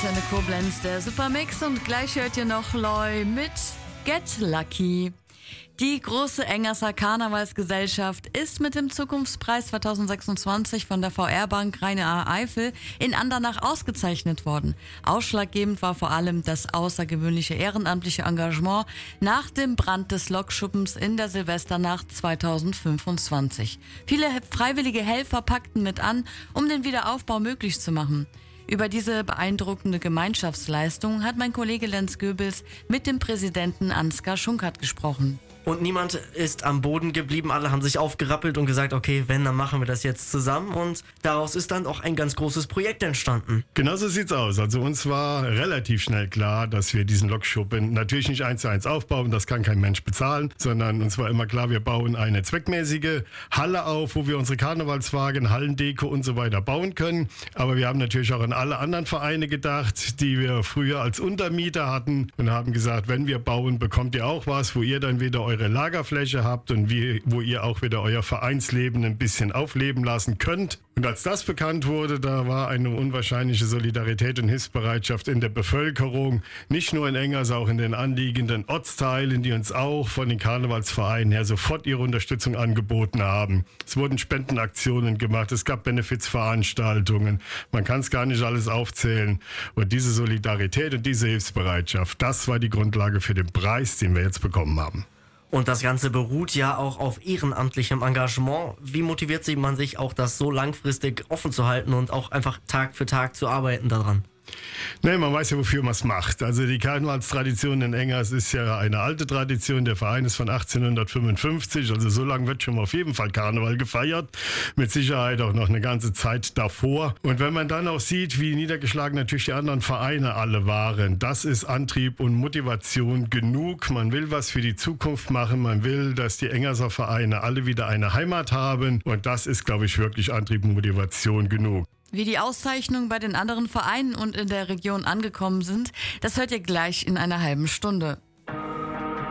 Antenne Koblenz, der Supermix, und gleich hört ihr noch Loi mit Get Lucky. Die große Engerser Karnevalsgesellschaft ist mit dem Zukunftspreis 2026 von der VR-Bank Rheine-Eifel in Andernach ausgezeichnet worden. Ausschlaggebend war vor allem das außergewöhnliche ehrenamtliche Engagement nach dem Brand des Lokschuppens in der Silvesternacht 2025. Viele freiwillige Helfer packten mit an, um den Wiederaufbau möglich zu machen. Über diese beeindruckende Gemeinschaftsleistung hat mein Kollege Lenz Goebels mit dem Präsidenten Ansgar Schunkert gesprochen. Und niemand ist am Boden geblieben, alle haben sich aufgerappelt und gesagt, okay, wenn, dann machen wir das jetzt zusammen, und daraus ist dann auch ein ganz großes Projekt entstanden. Genau so sieht's aus. Also uns war relativ schnell klar, dass wir diesen Lokschuppen natürlich nicht 1:1 aufbauen, das kann kein Mensch bezahlen, sondern uns war immer klar, wir bauen eine zweckmäßige Halle auf, wo wir unsere Karnevalswagen, Hallendeko und so weiter bauen können. Aber wir haben natürlich auch an alle anderen Vereine gedacht, die wir früher als Untermieter hatten, und haben gesagt, wenn wir bauen, bekommt ihr auch was, wo ihr dann wieder eure Lagerfläche habt und wo ihr auch wieder euer Vereinsleben ein bisschen aufleben lassen könnt. Und als das bekannt wurde, da war eine unwahrscheinliche Solidarität und Hilfsbereitschaft in der Bevölkerung, nicht nur in Engers, auch in den anliegenden Ortsteilen, die uns auch von den Karnevalsvereinen her sofort ihre Unterstützung angeboten haben. Es wurden Spendenaktionen gemacht, es gab Benefizveranstaltungen, man kann es gar nicht alles aufzählen. Und diese Solidarität und diese Hilfsbereitschaft, das war die Grundlage für den Preis, den wir jetzt bekommen haben. Und das Ganze beruht ja auch auf ehrenamtlichem Engagement. Wie motiviert man sich auch, das so langfristig offen zu halten und auch einfach Tag für Tag zu arbeiten daran? Nee, man weiß ja, wofür man es macht. Also die Karnevalstradition in Engers ist ja eine alte Tradition. Der Verein ist von 1855, also so lange wird schon mal auf jeden Fall Karneval gefeiert. Mit Sicherheit auch noch eine ganze Zeit davor. Und wenn man dann auch sieht, wie niedergeschlagen natürlich die anderen Vereine alle waren, das ist Antrieb und Motivation genug. Man will was für die Zukunft machen. Man will, dass die Engerser Vereine alle wieder eine Heimat haben. Und das ist, glaube ich, wirklich Antrieb und Motivation genug. Wie die Auszeichnungen bei den anderen Vereinen und in der Region angekommen sind, das hört ihr gleich in einer halben Stunde.